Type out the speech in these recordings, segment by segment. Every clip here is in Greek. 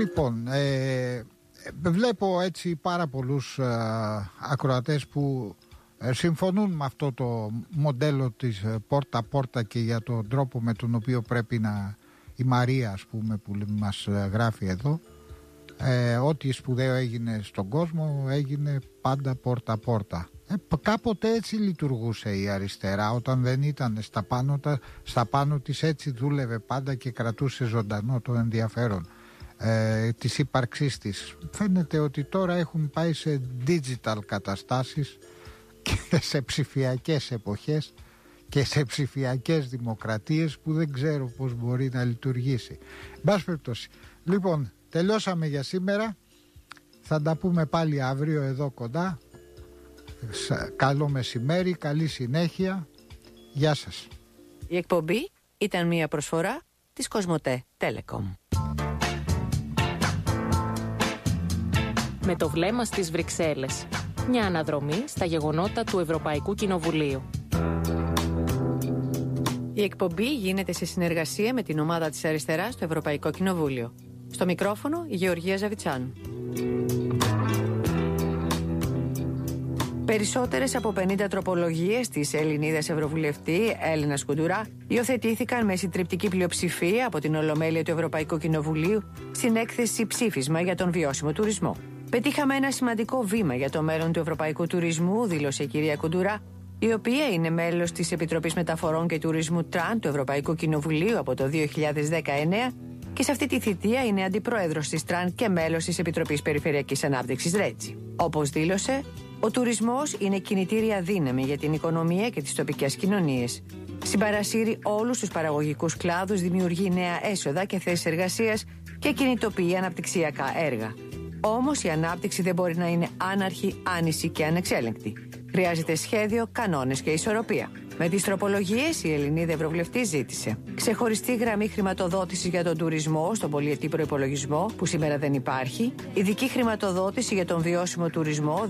Λοιπόν, βλέπω έτσι πάρα πολλούς ακροατές που συμφωνούν με αυτό το μοντέλο της πόρτα-πόρτα και για τον τρόπο με τον οποίο πρέπει να, η Μαρία ας πούμε που μας γράφει εδώ, ό,τι σπουδαίο έγινε στον κόσμο έγινε πάντα πόρτα-πόρτα. Κάποτε έτσι λειτουργούσε η αριστερά, όταν δεν ήταν στα πάνω της, έτσι δούλευε πάντα και κρατούσε ζωντανό το ενδιαφέρον της ύπαρξής της. Φαίνεται ότι τώρα έχουν πάει σε digital καταστάσεις και σε ψηφιακές εποχές και σε ψηφιακές δημοκρατίες που δεν ξέρω πώς μπορεί να λειτουργήσει. Μπας περιπτώσει. Λοιπόν, τελειώσαμε για σήμερα. Θα τα πούμε πάλι αύριο εδώ κοντά. Καλό μεσημέρι, καλή συνέχεια. Γεια σας. Η εκπομπή ήταν μια προσφορά της Κοσμοτέ Telecom. Με το βλέμμα στις Βρυξέλλες. Μια αναδρομή στα γεγονότα του Ευρωπαϊκού Κοινοβουλίου. Η εκπομπή γίνεται σε συνεργασία με την ομάδα της αριστεράς στο Ευρωπαϊκό Κοινοβούλιο. Στο μικρόφωνο η Γεωργία Ζαβιτσάνου. Περισσότερες από 50 τροπολογίες της Ελληνίδας Ευρωβουλευτή Έλενας Κουντουρά υιοθετήθηκαν με συντριπτική πλειοψηφία από την Ολομέλεια του Ευρωπαϊκού Κοινοβουλίου στην έκθεση ψήφισμα για τον βιώσιμο τουρισμό. Πετύχαμε ένα σημαντικό βήμα για το μέλλον του ευρωπαϊκού τουρισμού, δήλωσε η κυρία Κουντουρά, η οποία είναι μέλος της Επιτροπής Μεταφορών και Τουρισμού Τραν του Ευρωπαϊκού Κοινοβουλίου από το 2019 και σε αυτή τη θητεία είναι αντιπρόεδρος της Τραν και μέλος της Επιτροπής Περιφερειακής Ανάπτυξης Ρέτζι. Όπως δήλωσε, ο τουρισμός είναι κινητήρια δύναμη για την οικονομία και τις τοπικές κοινωνίες. Συμπαρασύρει όλους τους παραγωγικούς κλάδους, δημιουργεί νέα έσοδα και θέσεις εργασίας και κινητοποιεί αναπτυξιακά έργα. Όμως η ανάπτυξη δεν μπορεί να είναι άναρχη, άνηση και ανεξέλεγκτη. Χρειάζεται σχέδιο, κανόνες και ισορροπία. Με τις τροπολογίες, η Ελληνίδα Ευρωβουλευτή ζήτησε ξεχωριστή γραμμή χρηματοδότησης για τον τουρισμό στον πολυετή προϋπολογισμό, που σήμερα δεν υπάρχει, ειδική χρηματοδότηση για τον βιώσιμο τουρισμό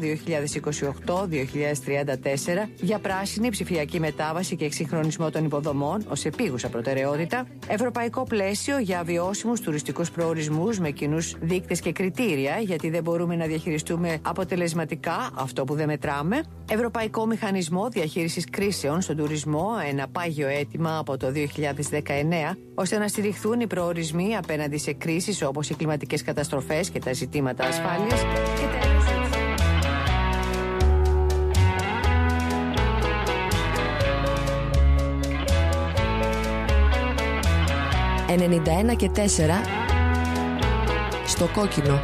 2028-2034 για πράσινη ψηφιακή μετάβαση και εξυγχρονισμό των υποδομών ως επίγουσα προτεραιότητα, ευρωπαϊκό πλαίσιο για βιώσιμους τουριστικούς προορισμούς με κοινούς δείκτες και κριτήρια, γιατί δεν μπορούμε να διαχειριστούμε αποτελεσματικά αυτό που δεν μετράμε, ευρωπαϊκό μηχανισμό διαχείρισης κρίσεων στον τουρισμό, ένα πάγιο αίτημα από το 2019, ώστε να στηριχθούν οι προορισμοί απέναντι σε κρίσεις όπως οι κλιματικές καταστροφές και τα ζητήματα ασφάλειας. Και τέλος, 91 και 4 στο κόκκινο.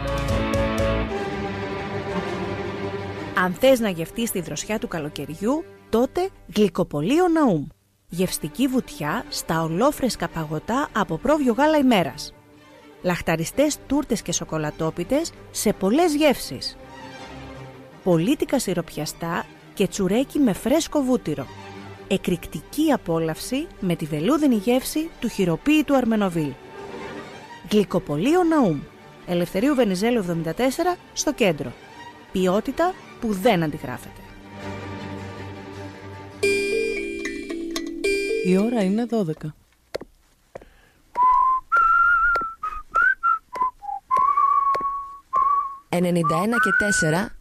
Αν θες να γευτείς τη δροσιά του καλοκαιριού, τότε Γλυκοπωλείο Ναούμ. Γευστική βουτιά στα ολόφρεσκα παγωτά από πρόβιο γάλα ημέρας. Λαχταριστές τούρτες και σοκολατόπιτες σε πολλές γεύσεις. Πολίτικα σιροπιαστά και τσουρέκι με φρέσκο βούτυρο. Εκρηκτική απόλαυση με τη βελούδινη γεύση του χειροποίητου Αρμενοβίλ. Γλυκοπωλείο Ναούμ. Ελευθερίου Βενιζέλου 74 στο κέντρο. Ποιότητα που δεν αντιγράφεται. Η ώρα είναι 12. 91 και 4